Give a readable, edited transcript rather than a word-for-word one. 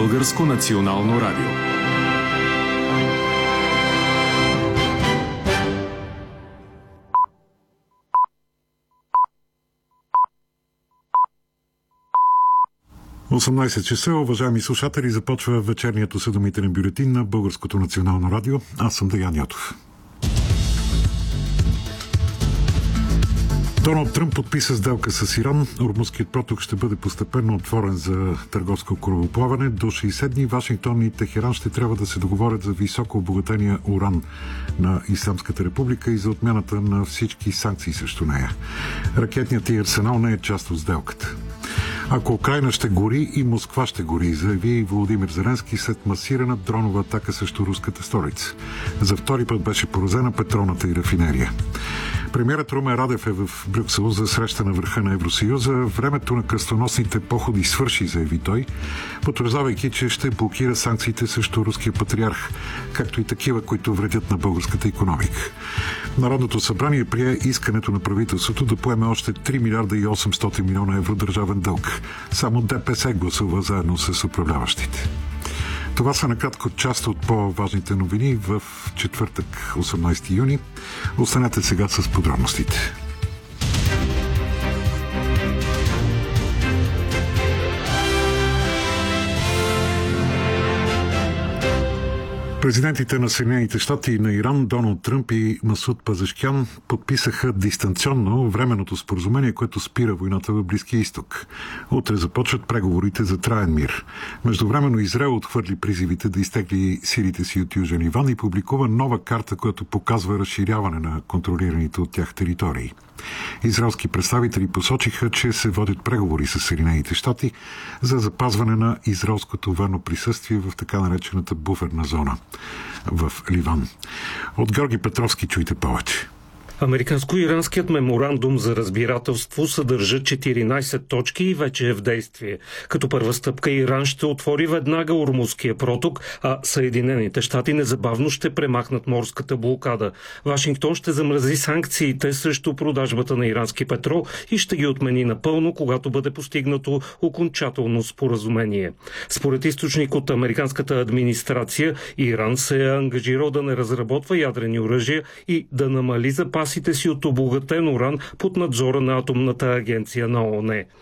Българско национално радио. часа, уважаеми слушатели, започва вечерният осведомителен бюлетин на Българското национално радио. Аз съм Деян Ятов. Доналд Тръмп подписа сделка с Иран. Ормузският проток ще бъде постепенно отворен за търговско корабоплаване. До 60 дни Вашингтон и Техеран ще трябва да се договорят за високо обогатения уран на Ислямската република и за отмяната на всички санкции срещу нея. Ракетният й арсенал не е част от сделката. Ако Украйна ще гори, и Москва ще гори, заяви Володимир Зеленски след масирана дронова атака срещу руската столица. За втори път беше поразена петролната и рафинерия. Премиерът Румен Радев е в Брюксел за среща на върха на Евросъюза. Времето на кръстоносните походи свърши, заяви той, потвърждавайки, че ще блокира санкциите срещу руския патриарх, както и такива, които вредят на българската икономика. Народното събрание прие искането на правителството да поеме още 3 милиарда и 800 милиона евро държавен дълг. Само ДПС гласува заедно с управляващите. Това са накратко част от по-важните новини в четвъртък, 18 юни. Останете сега с подробностите. Президентите на Съединените щати и на Иран Доналд Тръмп и Масуд Пазешкян подписаха дистанционно временното споразумение, което спира войната в Близкия изток. Утре започват преговорите за траен мир. Междувременно Израел отхвърли призивите да изтегли силите си от Южен Ливан и публикува нова карта, която показва разширяване на контролираните от тях територии. Израелски представители посочиха, че се водят преговори с Съединените щати за запазване на израелското военно присъствие в така наречената буферна зона в Ливан. От Георги Петровски чуйте повече. Американско-иранският меморандум за разбирателство съдържа 14 точки и вече е в действие. Като първа стъпка Иран ще отвори веднага Ормузския проток, а Съединените щати незабавно ще премахнат морската блокада. Вашингтон ще замрази санкциите срещу продажбата на ирански петрол и ще ги отмени напълно, когато бъде постигнато окончателно споразумение. Според източник от американската администрация, Иран се е ангажирал да не разработва ядрени оръжия и да намали запасите си от обогатен уран под надзора на Атомната агенция на ООН.